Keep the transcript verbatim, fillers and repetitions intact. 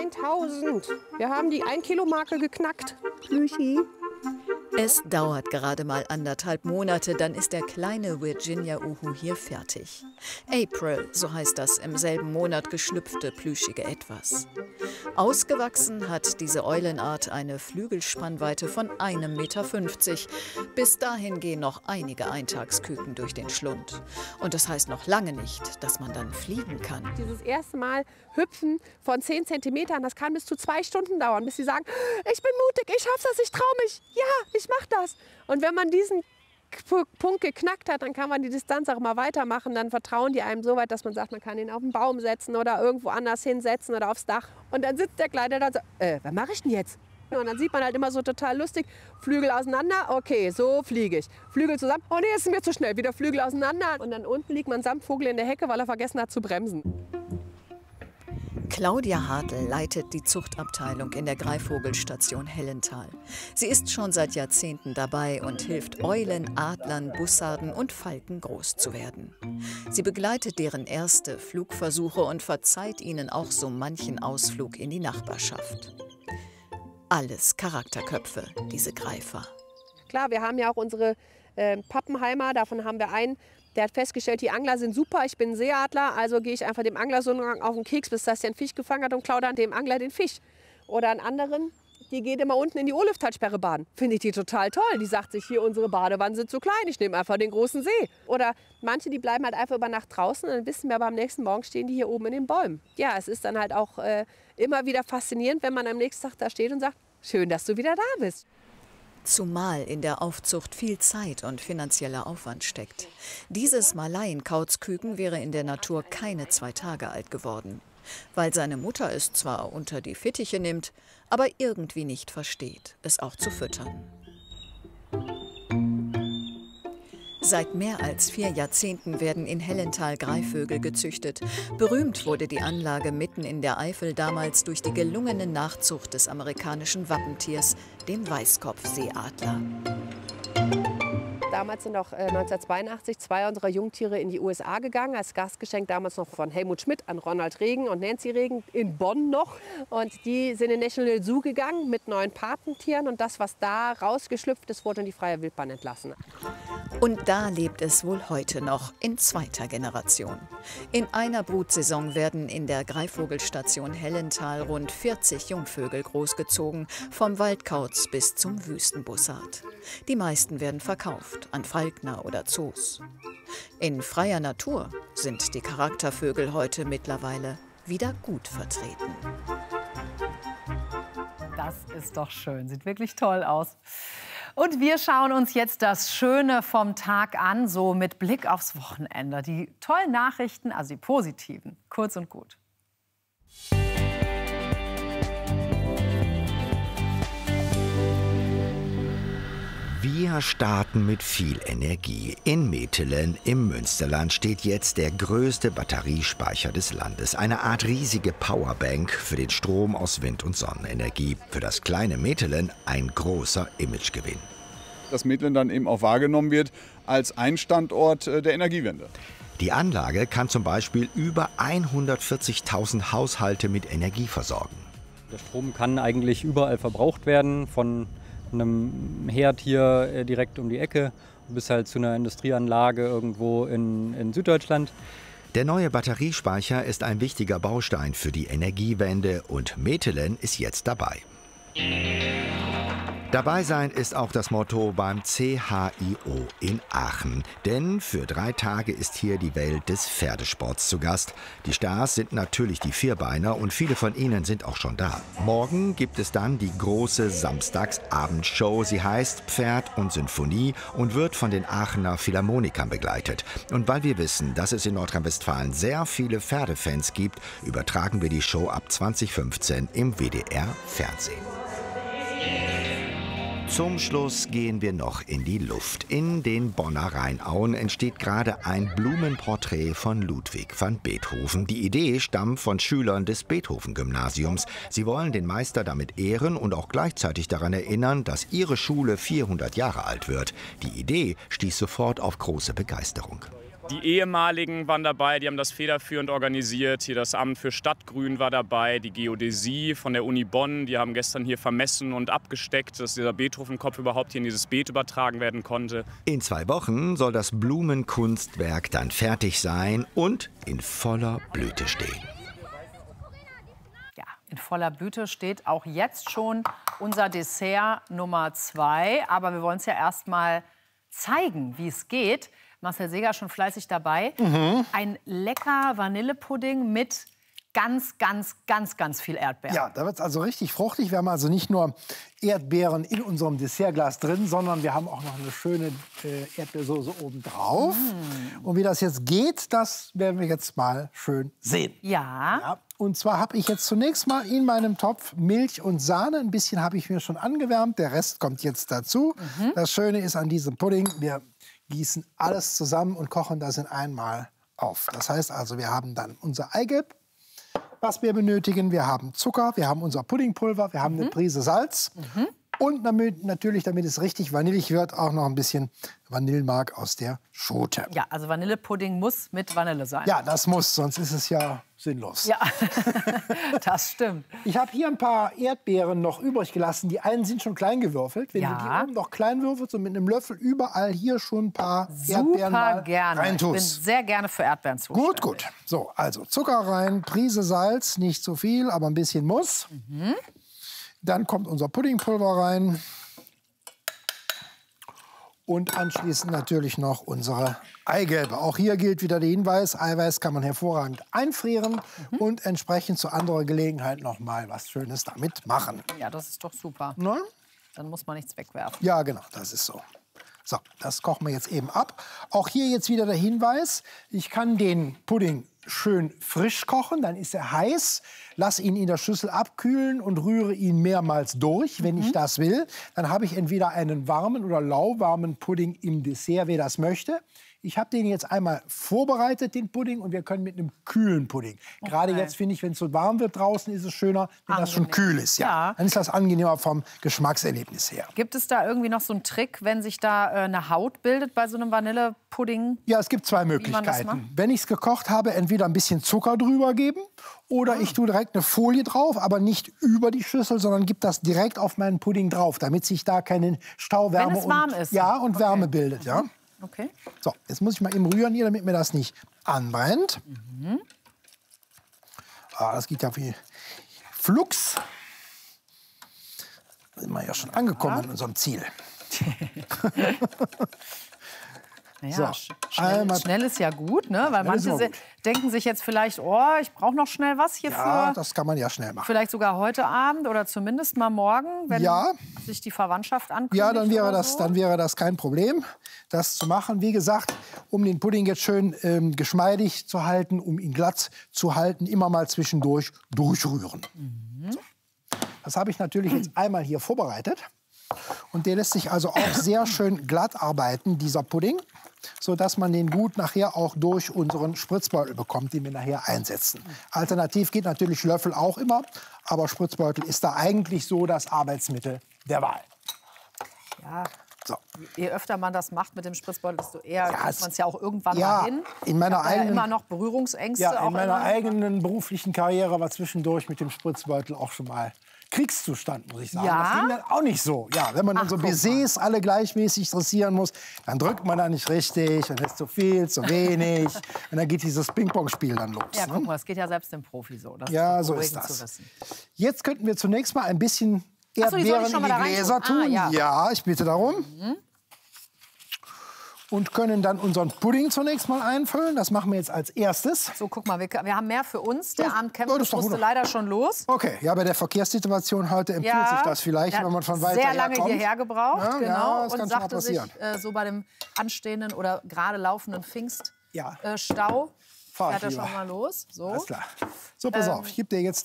zehntausend. Wir haben die ein Kilo Marke geknackt. Plüschi. Es dauert gerade mal anderthalb Monate, dann ist der kleine Virginia-Uhu hier fertig. April, so heißt das im selben Monat geschlüpfte plüschige Etwas. Ausgewachsen hat diese Eulenart eine Flügelspannweite von einem Meter fünfzig. Bis dahin gehen noch einige Eintagsküken durch den Schlund. Und das heißt noch lange nicht, dass man dann fliegen kann. Dieses erste Mal hüpfen von zehn Zentimetern, das kann bis zu zwei Stunden dauern, bis sie sagen, ich bin mutig, ich schaff das, ich traue mich, ja, ich mach das. Und wenn man diesen Punkt geknackt hat, dann kann man die Distanz auch mal weitermachen. Dann vertrauen die einem so weit, dass man sagt, man kann ihn auf den Baum setzen oder irgendwo anders hinsetzen oder aufs Dach. Und dann sitzt der Kleine da und sagt, äh, was mache ich denn jetzt? Und dann sieht man halt immer so total lustig, Flügel auseinander, okay, so fliege ich. Flügel zusammen, oh nee, ist mir zu schnell, wieder Flügel auseinander. Und dann unten liegt man samt Vogel in der Hecke, weil er vergessen hat zu bremsen. Claudia Hartl leitet die Zuchtabteilung in der Greifvogelstation Hellental. Sie ist schon seit Jahrzehnten dabei und hilft Eulen, Adlern, Bussarden und Falken groß zu werden. Sie begleitet deren erste Flugversuche und verzeiht ihnen auch so manchen Ausflug in die Nachbarschaft. Alles Charakterköpfe, diese Greifer. Klar, wir haben ja auch unsere äh, Pappenheimer, davon haben wir einen. Der hat festgestellt, die Angler sind super, ich bin ein Seeadler, also gehe ich einfach dem Angler so lange auf den Keks, bis das der einen Fisch gefangen hat und klaue dann dem Angler den Fisch. Oder einen anderen, die geht immer unten in die Urlüftalsperre baden. Finde ich die total toll. Die sagt sich, hier, unsere Badewannen sind zu klein, ich nehme einfach den großen See. Oder manche, die bleiben halt einfach über Nacht draußen und dann wissen wir aber am nächsten Morgen stehen die hier oben in den Bäumen. Ja, es ist dann halt auch äh, immer wieder faszinierend, wenn man am nächsten Tag da steht und sagt, schön, dass du wieder da bist. Zumal in der Aufzucht viel Zeit und finanzieller Aufwand steckt. Dieses Malaien-Kauzküken wäre in der Natur keine zwei Tage alt geworden. Weil seine Mutter es zwar unter die Fittiche nimmt, aber irgendwie nicht versteht, es auch zu füttern. Seit mehr als vier Jahrzehnten werden in Hellental Greifvögel gezüchtet. Berühmt wurde die Anlage mitten in der Eifel damals durch die gelungene Nachzucht des amerikanischen Wappentiers, dem Weißkopfseeadler. Damals sind auch äh, neunzehnhundertzweiundachtzig zwei unserer Jungtiere in die U S A gegangen, als Gastgeschenk damals noch von Helmut Schmidt an Ronald Reagan und Nancy Reagan in Bonn noch. Und die sind in National Zoo gegangen mit neuen Patentieren und das, was da rausgeschlüpft ist, wurde in die freie Wildbahn entlassen. Und da lebt es wohl heute noch in zweiter Generation. In einer Brutsaison werden in der Greifvogelstation Hellental rund vierzig Jungvögel großgezogen, vom Waldkauz bis zum Wüstenbussard. Die meisten werden verkauft an Falkner oder Zoos. In freier Natur sind die Charaktervögel heute mittlerweile wieder gut vertreten. Das ist doch schön, sieht wirklich toll aus. Und wir schauen uns jetzt das Schöne vom Tag an, so mit Blick aufs Wochenende. Die tollen Nachrichten, also die positiven, kurz und gut. Wir starten mit viel Energie. In Metelen im Münsterland steht jetzt der größte Batteriespeicher des Landes. Eine Art riesige Powerbank für den Strom aus Wind- und Sonnenenergie. Für das kleine Metelen ein großer Imagegewinn. Dass Metelen dann eben auch wahrgenommen wird als ein Standort der Energiewende. Die Anlage kann zum Beispiel über hundertvierzigtausend Haushalte mit Energie versorgen. Der Strom kann eigentlich überall verbraucht werden, von einem Herd hier direkt um die Ecke bis halt zu einer Industrieanlage irgendwo in, in Süddeutschland. Der neue Batteriespeicher ist ein wichtiger Baustein für die Energiewende und Metelen ist jetzt dabei. Dabei sein ist auch das Motto beim C H I O in Aachen. Denn für drei Tage ist hier die Welt des Pferdesports zu Gast. Die Stars sind natürlich die Vierbeiner und viele von ihnen sind auch schon da. Morgen gibt es dann die große Samstagsabendshow. Sie heißt Pferd und Sinfonie und wird von den Aachener Philharmonikern begleitet. Und weil wir wissen, dass es in Nordrhein-Westfalen sehr viele Pferdefans gibt, übertragen wir die Show ab zwanzig fünfzehn im W D R-Fernsehen. Zum Schluss gehen wir noch in die Luft. In den Bonner Rheinauen entsteht gerade ein Blumenporträt von Ludwig van Beethoven. Die Idee stammt von Schülern des Beethoven-Gymnasiums. Sie wollen den Meister damit ehren und auch gleichzeitig daran erinnern, dass ihre Schule vierhundert Jahre alt wird. Die Idee stieß sofort auf große Begeisterung. Die ehemaligen waren dabei, die haben das federführend organisiert. Hier das Amt für Stadtgrün war dabei, die Geodäsie von der Uni Bonn. Die haben gestern hier vermessen und abgesteckt, dass dieser Beethoven-Kopf überhaupt hier in dieses Beet übertragen werden konnte. In zwei Wochen soll das Blumenkunstwerk dann fertig sein und in voller Blüte stehen. Ja, in voller Blüte steht auch jetzt schon unser Dessert Nummer zwei. Aber wir wollen es ja erst mal zeigen, wie es geht. Marcel Seeger schon fleißig dabei. Mhm. Ein lecker Vanillepudding mit ganz, ganz, ganz, ganz viel Erdbeeren. Ja, da wird es also richtig fruchtig. Wir haben also nicht nur Erdbeeren in unserem Dessertglas drin, sondern wir haben auch noch eine schöne äh, Erdbeersoße oben drauf. Mm. Und wie das jetzt geht, das werden wir jetzt mal schön sehen. Ja. Ja. Und zwar habe ich jetzt zunächst mal in meinem Topf Milch und Sahne. Ein bisschen habe ich mir schon angewärmt. Der Rest kommt jetzt dazu. Mhm. Das Schöne ist an diesem Pudding, wir gießen alles zusammen und kochen das in einmal auf. Das heißt also, wir haben dann unser Eigelb, was wir benötigen. Wir haben Zucker, wir haben unser Puddingpulver, wir haben mhm. eine Prise Salz. Mhm. Und damit, natürlich, damit es richtig vanillig wird, auch noch ein bisschen Vanillemark aus der Schote. Ja, also Vanillepudding muss mit Vanille sein. Ja, das muss, sonst ist es ja sinnlos. Ja, das stimmt. Ich habe hier ein paar Erdbeeren noch übrig gelassen. Die einen sind schon klein gewürfelt. Wenn ja. du die oben noch klein würfelst und mit einem Löffel überall hier schon ein paar Super Erdbeeren mal gerne. reintust. Ich bin sehr gerne für Erdbeeren zuständig. Gut, gut. So, also Zucker rein, Prise Salz, nicht zu viel, aber ein bisschen muss. Mhm. Dann kommt unser Puddingpulver rein. Und anschließend natürlich noch unsere Eigelbe. Auch hier gilt wieder der Hinweis, Eiweiß kann man hervorragend einfrieren mhm. und entsprechend zu anderer Gelegenheit noch mal was Schönes damit machen. Ja, das ist doch super. Na? Dann muss man nichts wegwerfen. Ja, genau, das ist so. So, das kochen wir jetzt eben ab. Auch hier jetzt wieder der Hinweis, ich kann den Pudding schön frisch kochen, dann ist er heiß. Lass ihn in der Schüssel abkühlen und rühre ihn mehrmals durch, wenn mhm. ich das will. Dann habe ich entweder einen warmen oder lauwarmen Pudding im Dessert, wer das möchte. Ich habe den jetzt einmal vorbereitet, den Pudding, und wir können mit einem kühlen Pudding. Okay. Gerade jetzt finde ich, wenn es so warm wird draußen, ist es schöner, wenn Angenehm. das schon kühl ist. Ja. ja. Dann ist das angenehmer vom Geschmackserlebnis her. Gibt es da irgendwie noch so einen Trick, wenn sich da äh, eine Haut bildet bei so einem Vanillepudding? Ja, es gibt zwei Möglichkeiten. Wenn ich es gekocht habe, entweder ein bisschen Zucker drüber geben oder ah. ich tue direkt eine Folie drauf, aber nicht über die Schüssel, sondern gebe das direkt auf meinen Pudding drauf, damit sich da keine Stauwärme wenn es warm und, ist. Ja, und okay. Wärme bildet. Ja. Okay. So, jetzt muss ich mal eben rühren hier, damit mir das nicht anbrennt. Mhm. Ah, das geht ja wie Flux. Da sind wir ja schon angekommen ja. an unserem Ziel. Naja, so, schnell, schnell ist ja gut, ne? Weil manche gut. denken sich jetzt vielleicht, oh, ich brauche noch schnell was hierfür. Ja, das kann man ja schnell machen. Vielleicht sogar heute Abend oder zumindest mal morgen, wenn ja. sich die Verwandtschaft ankündigt. Ja, dann wäre, das, so. dann wäre das kein Problem, das zu machen. Wie gesagt, um den Pudding jetzt schön ähm, geschmeidig zu halten, um ihn glatt zu halten, immer mal zwischendurch durchrühren. Mhm. So. Das habe ich natürlich jetzt einmal hier vorbereitet. Und der lässt sich also auch sehr schön glatt arbeiten, dieser Pudding, sodass man den gut nachher auch durch unseren Spritzbeutel bekommt, den wir nachher einsetzen. Alternativ geht natürlich Löffel auch immer, aber Spritzbeutel ist da eigentlich so das Arbeitsmittel der Wahl. Ja. So. Je öfter man das macht mit dem Spritzbeutel, desto eher ja, kriegt man es ja auch irgendwann ja, mal hin. In meiner eigenen, ja immer noch Berührungsängste. Ja, in auch meiner immer. eigenen beruflichen Karriere war zwischendurch mit dem Spritzbeutel auch schon mal Kriegszustand, muss ich sagen. Ja? Das ging dann auch nicht so. Ja, wenn man dann Ach, so Baisers alle gleichmäßig dressieren muss, dann drückt man da nicht richtig, dann ist zu viel, zu wenig. Und dann geht dieses Ping-Pong-Spiel dann los. Ja, ne? guck mal, das geht ja selbst dem Profi so. Das ja, ist so ist das. Jetzt könnten wir zunächst mal ein bisschen Erdbeeren so, in die Gläser tun. Ah, ja. ja, ich bitte darum. Mhm. Und können dann unseren Pudding zunächst mal einfüllen. Das machen wir jetzt als erstes. So, guck mal, wir, wir haben mehr für uns. Der Abendcamp ja, musste leider schon los. Okay, ja, bei der Verkehrssituation heute empfiehlt ja, sich das vielleicht, wenn man von weiter her kommt. Sehr lange hierher gebraucht, ja, genau. Ja, das und sagte sich, äh, so bei dem anstehenden oder gerade laufenden Pfingststau, ja. äh, fährt er schon mal los. So. Alles klar. So, pass ähm, auf, ich gebe dir jetzt